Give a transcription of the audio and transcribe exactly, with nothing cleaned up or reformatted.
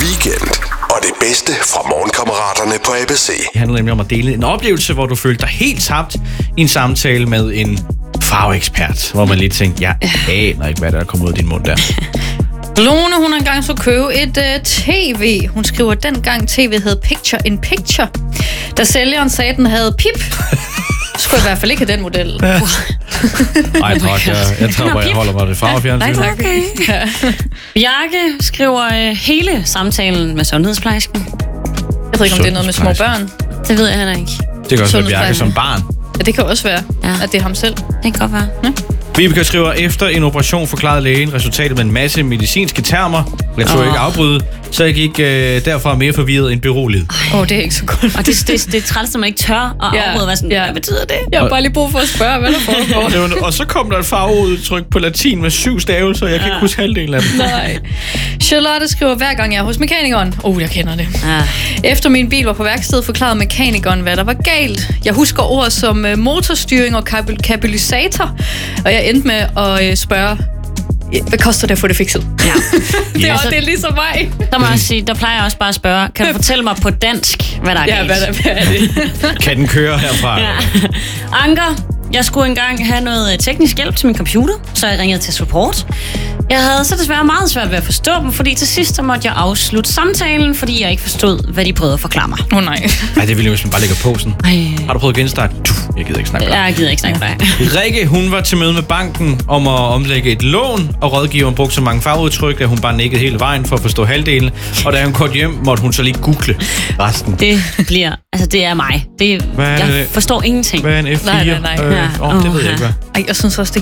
weekend og det bedste fra Morgenkammeraterne på A B C. Det handler nemlig om at dele en oplevelse, hvor du følte dig helt tabt i en samtale med en farveekspert, hvor man lige tænkte, jeg aner ikke, hvad der er kommet ud af din mund der. Lone, hun har engang skulle købe et uh, tv. Hun skriver, at dengang tv hed Picture in Picture. Da sælgeren sagde, at den havde pip, skulle jeg i hvert fald ikke have den model. Ja. Ej, tak. Jeg, jeg tror, jeg holder mig det farvefjernsyn. Nej, okay. Ja. Bjarke skriver uh, hele samtalen med sundhedsplejersken. Jeg ved ikke, om det er noget med små børn. Det ved jeg heller ikke. Det kan også være Bjarke som barn. Ja, det kan også være, ja. At det er ham selv. Det kan godt være. Ja. Vibeke skriver, efter en operation forklarede lægen resultatet med en masse medicinske termer. Jeg tog oh. ikke afbryde, så jeg gik øh, derfra mere forvirret end beroliget. Åh, oh, det er ikke så godt. Og det, det, det er træls, at man ikke tør at ja. afbryde. Hvad, sådan, ja. hvad betyder det? Jeg har bare lige brug for at spørge, hvad der foregår. Og så kom der et farveudtryk på latin med syv stavelser. Jeg kan ja. ikke huske halvdelen af dem. Nej. Charlotte skriver, hver gang jeg er hos mekanikeren. Åh, oh, jeg kender det. Ja. Efter min bil var på værksted, forklarede mekanikeren, hvad der var galt. Jeg husker ord som uh, motorstyring og kab- katalysator. Og jeg endte med at uh, spørge, hvad koster det at få det fikset? Ja. det, er, yes. det er ligesom mig. Der må jeg sige, der plejer jeg også bare at spørge, kan du fortælle mig på dansk, hvad der er ja, galt? Hvad, der, hvad er det? Kan den køre herfra? Ja. Anker, jeg skulle engang have noget teknisk hjælp til min computer, så jeg ringede til support. Jeg havde så desværre meget svært ved at forstå dem, fordi til sidst så måtte jeg afslutte samtalen, fordi jeg ikke forstod, hvad de prøvede at forklare mig. Åh oh, nej. Ej, det ville jo, hvis man bare lægger på sådan. Ej. Har du prøvet at genstarte? Jeg gider ikke snakke med dig. Jeg gider ikke snakke med dig. Rikke, hun var til møde med banken om at omlægge et lån, og rådgiveren brugte så mange farveudtryk, at hun bare nikkede hele vejen for at forstå halvdelen. Og da hun kom hjem, måtte hun så lige google resten. Det bliver, altså det er mig. Det, hvad er jeg det? forstår ingenting. Hvad er en F fire? Nej, nej, nej. Øh, ja. oh, det ved jeg ikke, hvad. Ej, jeg synes også, det